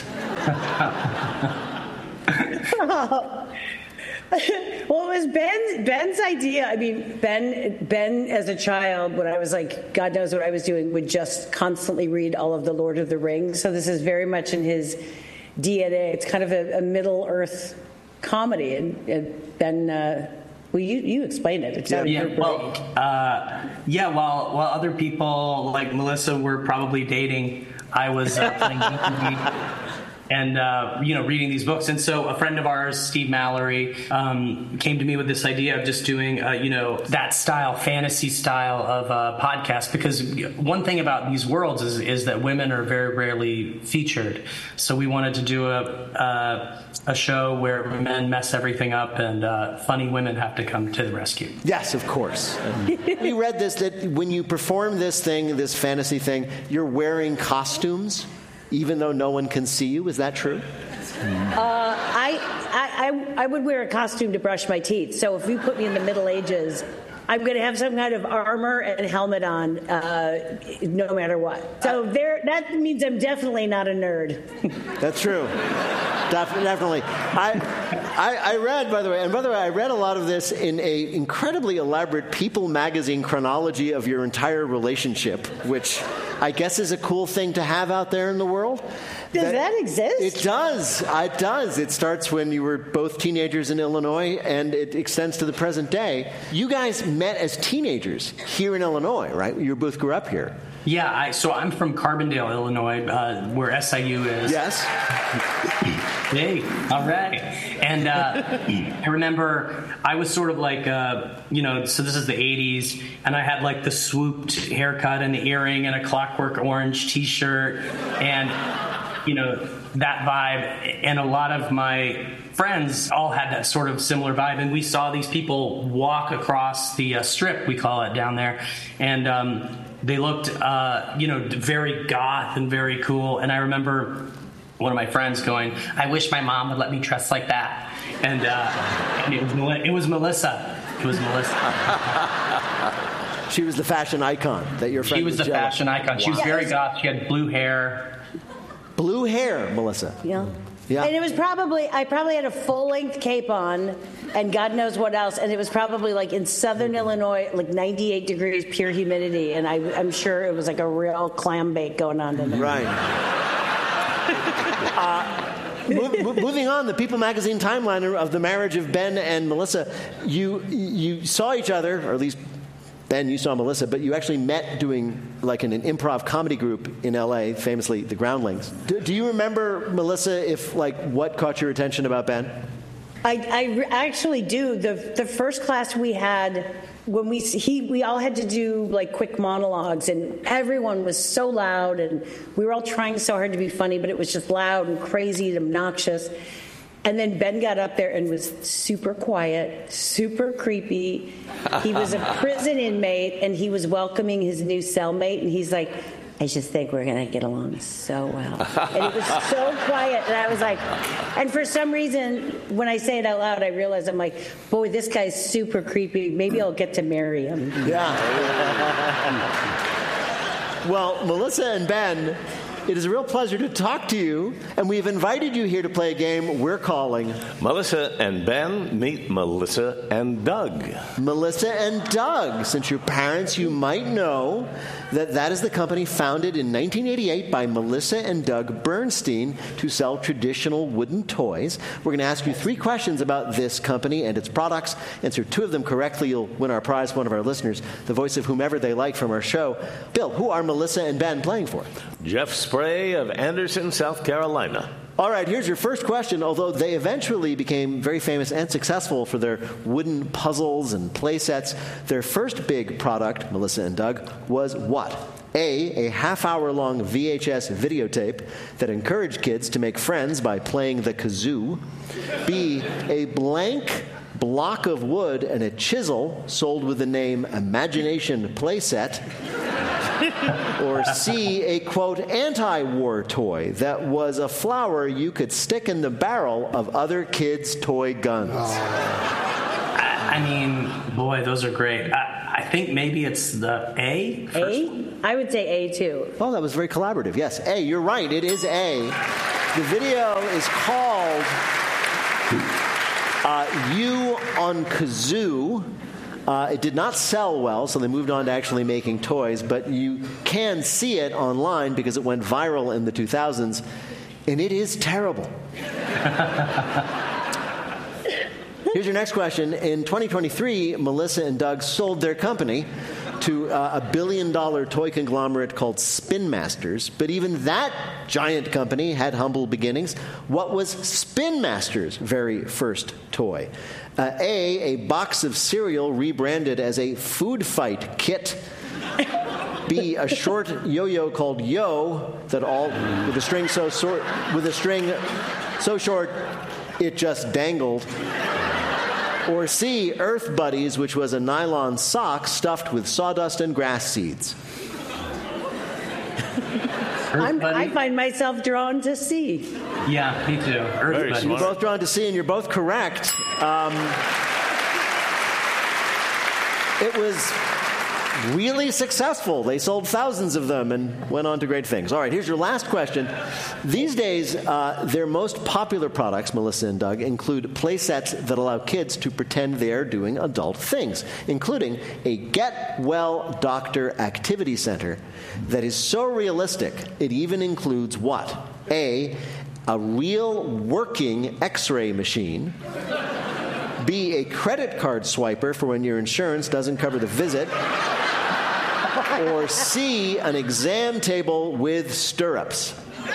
Well, it was Ben's idea. I mean, Ben as a child, when I was like, God knows what I was doing, would just constantly read all of the Lord of the Rings. So this is very much in his DNA. It's kind of a Middle-earth comedy. And Ben, well, you explain it. It's
while other people like Melissa were probably dating, I was playing and reading these books. And so a friend of ours, Steve Mallory, came to me with this idea of just doing that style, fantasy style of podcast, because one thing about these worlds is that women are very rarely featured. So we wanted to do a show where men mess everything up and funny women have to come to the rescue.
Yes, of course. We read this, that when you perform this fantasy thing, you're wearing costumes even though no one can see you. Is that true?
I would wear a costume to brush my teeth. So if you put me in the Middle Ages, I'm going to have some kind of armor and helmet on, no matter what. So that means I'm definitely not a nerd.
That's true. Definitely. I read, by the way, I read a lot of this in a incredibly elaborate People magazine chronology of your entire relationship, which I guess is a cool thing to have out there in the world.
Does that exist?
It does. It does. It starts when you were both teenagers in Illinois, and it extends to the present day. You guys met as teenagers here in Illinois, right? You both grew up here.
Yeah, so I'm from Carbondale, Illinois, where SIU is.
Yes.
Hey, all right. And I remember I was sort of like, so this is the 80s, and I had like the swooped haircut and the earring and a Clockwork Orange T-shirt, and that vibe. And a lot of my friends all had that sort of similar vibe, and we saw these people walk across the strip, we call it down there, and they looked, very goth and very cool. And I remember one of my friends going, "I wish my mom would let me dress like that." And it was Melissa. It was Melissa.
She was the fashion icon that your friend.
She was the fashion icon. She was very goth. She had blue hair.
Blue hair, Melissa.
Yeah.
Yeah.
And it was I probably had a full-length cape on and God knows what else. And it was probably like in southern Illinois, like 98 degrees, pure humidity. And I'm sure it was like a real clam bake going on in there.
Right. Moving on, the People magazine timeline of the marriage of Ben and Melissa. You saw each other, or at least Ben, you saw Melissa, but you actually met doing like an improv comedy group in L.A., famously the Groundlings. Do you remember, Melissa, what caught your attention about Ben?
I actually do. The first class we had, when we all had to do like quick monologues, and everyone was so loud, and we were all trying so hard to be funny, but it was just loud and crazy and obnoxious. And then Ben got up there and was super quiet, super creepy. He was a prison inmate, and he was welcoming his new cellmate, and he's like, "I just think we're going to get along so well." And it was so quiet, and I was like, and for some reason, when I say it out loud, I realize I'm like, boy, this guy's super creepy. Maybe I'll get to marry him.
Yeah. Well, Melissa and Ben, It is a real pleasure to talk to you, and we've invited you here to play a game we're calling
Melissa and Ben Meet Melissa and Doug.
Melissa and Doug. Since you're parents, you might know that is the company founded in 1988 by Melissa and Doug Bernstein to sell traditional wooden toys. We're going to ask you 3 questions about this company and its products. Answer 2 of them correctly, you'll win our prize, one of our listeners, the voice of whomever they like from our show. Bill, who are Melissa and Ben playing for?
Jeff Spray of Anderson, South Carolina.
All right, here's your first question. Although they eventually became very famous and successful for their wooden puzzles and play sets, their first big product, Melissa and Doug, was what? A half-hour-long VHS videotape that encouraged kids to make friends by playing the kazoo. B, a blank block of wood and a chisel sold with the name Imagination Playset. Or C, a, quote, anti-war toy that was a flower you could stick in the barrel of other kids' toy guns.
I mean, boy, those are great. I think maybe it's the A.
A? I would say A, too.
Oh, that was very collaborative. Yes, A. You're right. It is A. The video is called You on Kazoo. It did not sell well, so they moved on to actually making toys, but you can see it online because it went viral in the 2000s, and it is terrible. Here's your next question. In 2023, Melissa and Doug sold their company to a billion-dollar toy conglomerate called Spin Masters, but even that giant company had humble beginnings. What was Spin Masters' very first toy? A box of cereal rebranded as a food fight kit. B, a short yo-yo called Yo that all with a string so short it just dangled. Or C, Earth Buddies, which was a nylon sock stuffed with sawdust and grass seeds.
I find myself drawn to C.
Yeah, me too. Earth Buddies.
You're both drawn to C, and you're both correct. It was really successful. They sold thousands of them and went on to great things. All right, here's your last question. These days, their most popular products, Melissa and Doug, include play sets that allow kids to pretend they are doing adult things, including a Get Well Doctor activity center that is so realistic it even includes what? A real working X-ray machine. B, a credit card swiper for when your insurance doesn't cover the visit. Or C, an exam table with stirrups.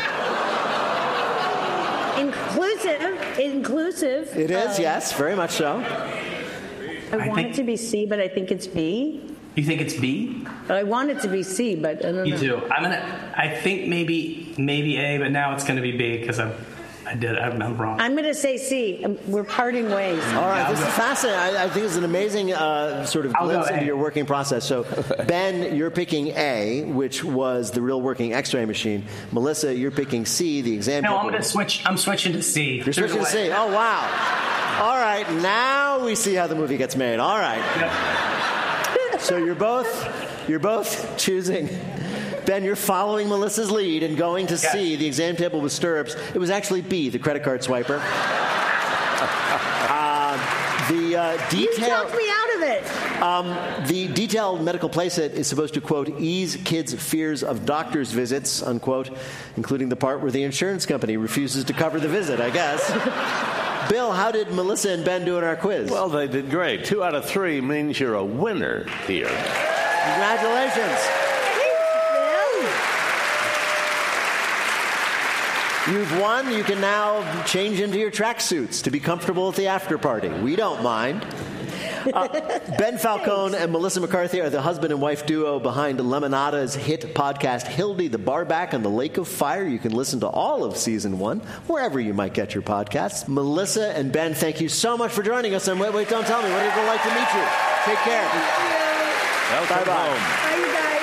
Inclusive.
It is, yes, very much so.
I want it to be C, but I think it's B.
You think it's B?
I want it to be C, but I don't know.
You do. I think maybe A, but now it's going to be B because I'm wrong.
I'm going to say C. We're parting ways.
All right, this is fascinating. I think it's an amazing sort of glimpse into your working process. So, Ben, you're picking A, which was the real working X-ray machine. Melissa, you're picking C, the exam.
No, I'm going to switch. I'm switching to C.
You're switching to C. Oh, wow. All right, now we see how the movie gets made. All right. So you're both choosing. Ben, you're following Melissa's lead and going to C, the exam table with stirrups. It was actually B, the credit card swiper. You
talked me out of it.
The detailed medical playset is supposed to, quote, ease kids' fears of doctor's visits, unquote, including the part where the insurance company refuses to cover the visit, I guess. Bill, how did Melissa and Ben do in our quiz?
Well, they did great. 2 out of 3 means you're a winner here.
Congratulations. You've won. You can now change into your tracksuits to be comfortable at the after party. We don't mind. Ben Falcone and Melissa McCarthy are the husband and wife duo behind Lemonada's hit podcast Hildy the Barback on the Lake of Fire. You can listen to all of Season 1 wherever you might get your podcasts. Melissa and Ben, thank you so much for joining us on Wait, Wait, Don't Tell Me. What a delight to meet you. Take care. Bye-bye.
Bye, you guys.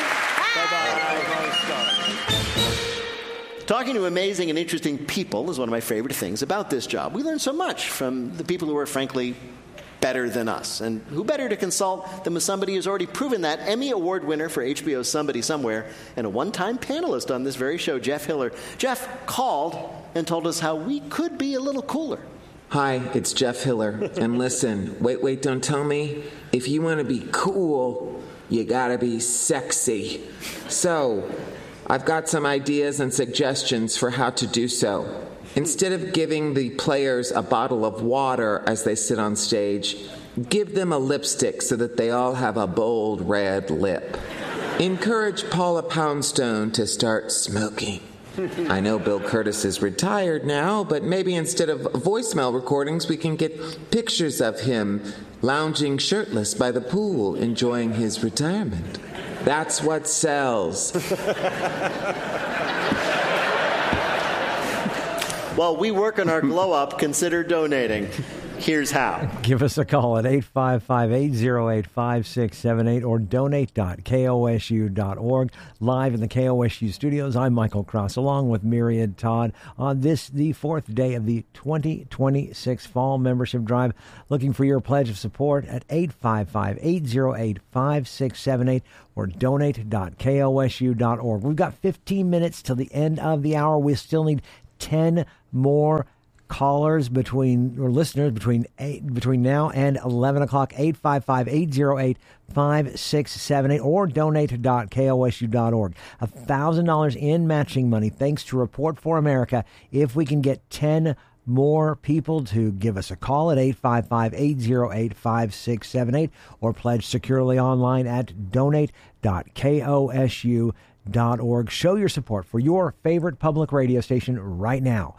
Talking to amazing and interesting people is one of my favorite things about this job. We learn so much from the people who are, frankly, better than us. And who better to consult than with somebody who's already proven that? Emmy Award winner for HBO's Somebody Somewhere and a one-time panelist on this very show, Jeff Hiller. Jeff called and told us how we could be a little cooler.
Hi, it's Jeff Hiller. And listen, wait, don't tell me. If you want to be cool, you gotta be sexy. So, I've got some ideas and suggestions for how to do so. Instead of giving the players a bottle of water as they sit on stage, give them a lipstick so that they all have a bold red lip. Encourage Paula Poundstone to start smoking. I know Bill Curtis is retired now, but maybe instead of voicemail recordings, we can get pictures of him lounging shirtless by the pool, enjoying his retirement. That's what sells.
While we work on our glow up, consider donating. Here's how.
Give us a call at 855-808-5678 or donate.kosu.org. Live in the KOSU studios, I'm Michael Cross, along with Myriad Todd, on this, the fourth day of the 2026 Fall Membership Drive. Looking for your pledge of support at 855-808-5678 or donate.kosu.org. We've got 15 minutes till the end of the hour. We still need 10 more listeners between now and 11 o'clock. 855-808-5678 or donate.kosu.org. $1,000 in matching money thanks to Report for America if we can get 10 more people to give us a call at 855-808-5678 or pledge securely online at donate.kosu.org. Show your support for your favorite public radio station right now.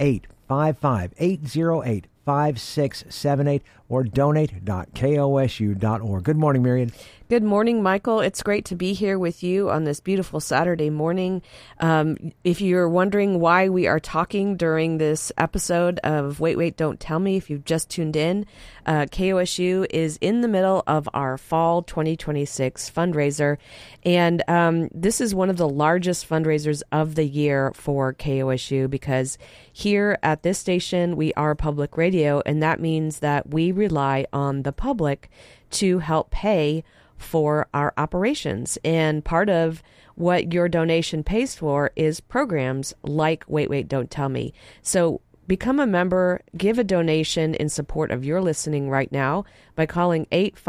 855-808-5678 or donate.kosu.org. Good morning, Myriad.
Good morning, Michael. It's great to be here with you on this beautiful Saturday morning. If you're wondering why we are talking during this episode of Wait, Don't Tell Me, if you've just tuned in, KOSU is in the middle of our Fall 2026 fundraiser. And this is one of the largest fundraisers of the year for KOSU because here at this station, we are public radio, and that means that we rely on the public to help pay for our operations. And part of what your donation pays for is programs like Wait, Don't Tell Me. So become a member, give a donation in support of your listening right now by calling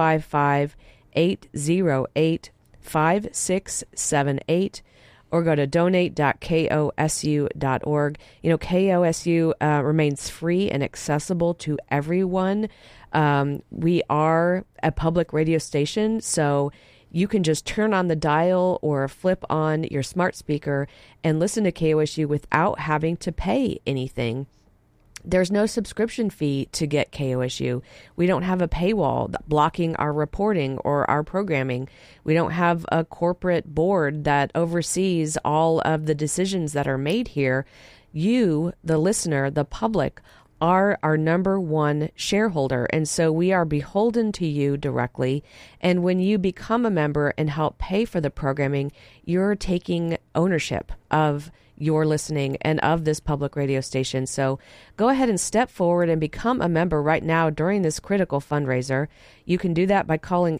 855-808-5678 or go to donate.kosu.org. You know, KOSU remains free and accessible to everyone. We are a public radio station, so you can just turn on the dial or flip on your smart speaker and listen to KOSU without having to pay anything. There's no subscription fee to get KOSU. We don't have a paywall blocking our reporting or our programming. We don't have a corporate board that oversees all of the decisions that are made here. You, the listener, the public, are our number one shareholder. And so we are beholden to you directly. And when you become a member and help pay for the programming, you're taking ownership of your listening and of this public radio station. So go ahead and step forward and become a member right now during this critical fundraiser. You can do that by calling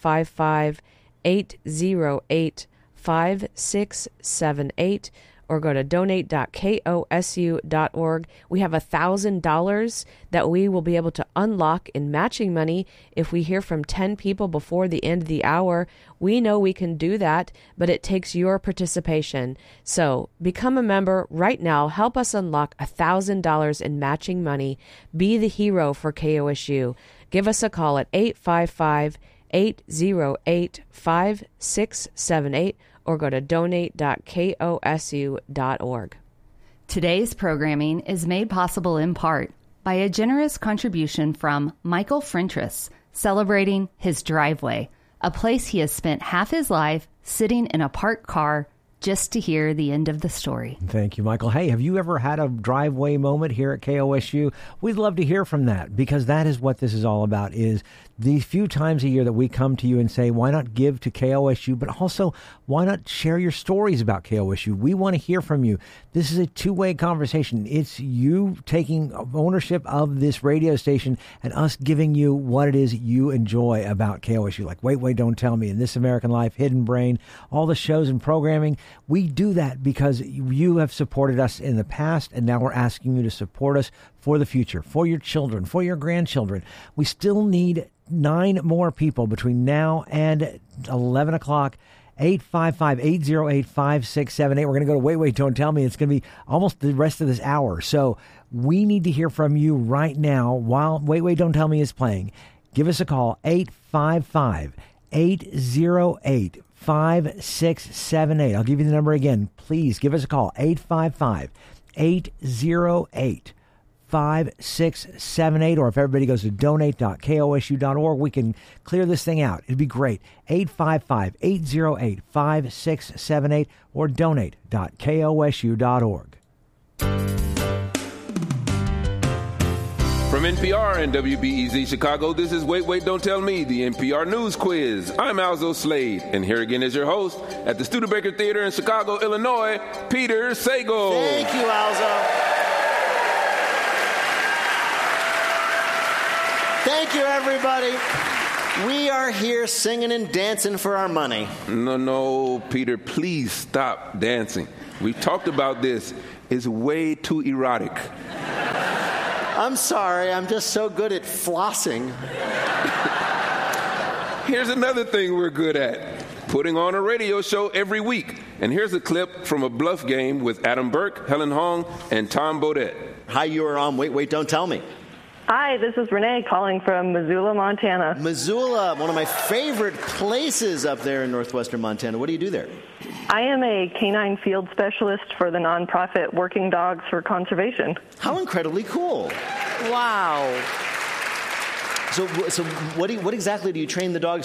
855-808-5678 or go to donate.kosu.org. We have $1,000 that we will be able to unlock in matching money if we hear from 10 people before the end of the hour. We know we can do that, but it takes your participation. So become a member right now. Help us unlock $1,000 in matching money. Be the hero for KOSU. Give us a call at 855-808-5678 or go to donate.kosu.org.
Today's programming is made possible in part by a generous contribution from Michael Frintress, celebrating his driveway, a place he has spent half his life sitting in a parked car, just to hear the end of the story.
Thank you, Michael. Hey, have you ever had a driveway moment here at KOSU? We'd love to hear from that, because that is what this is all about, is these few times a year that we come to you and say, why not give to KOSU, but also why not share your stories about KOSU? We want to hear from you. This is a two-way conversation. It's you taking ownership of this radio station and us giving you what it is you enjoy about KOSU, like Wait, Don't Tell Me, and This American Life, Hidden Brain, all the shows and programming. We do that because you have supported us in the past, and now we're asking you to support us for the future, for your children, for your grandchildren. We still need 9 more people between now and 11 o'clock. 855-808-5678. We're going to go to Wait, Don't Tell Me. It's going to be almost the rest of this hour. So we need to hear from you right now while Wait, Don't Tell Me is playing. Give us a call, 855-808-5678. I'll give you the number again. Please give us a call, 855-808-5678. Or if everybody goes to donate.kosu.org, we can clear this thing out. It'd be great. 855-808-5678 or donate.kosu.org.
From NPR and WBEZ Chicago, this is Wait, Don't Tell Me, the NPR News Quiz. I'm Alzo Slade, and here again is your host at the Studebaker Theater in Chicago, Illinois, Peter Sagal.
Thank you, Alzo. Thank you, everybody. We are here singing and dancing for our money.
No, Peter, please stop dancing. We've talked about this. It's way too erotic.
I'm sorry. I'm just so good at flossing.
Here's another thing we're good at. Putting on a radio show every week. And here's a clip from a bluff game with Adam Burke, Helen Hong, and Tom Bodette.
Hi, you are on Wait, Don't Tell Me.
Hi, this is Renee calling from Missoula, Montana.
Missoula, one of my favorite places up there in northwestern Montana. What do you do there?
I am a canine field specialist for the nonprofit Working Dogs for Conservation.
How incredibly cool.
Wow.
So what exactly do you train the dogs